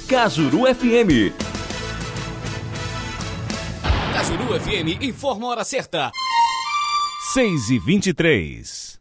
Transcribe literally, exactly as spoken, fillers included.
Cajuru F M. Cajuru F M informa a hora certa. seis e vinte e três.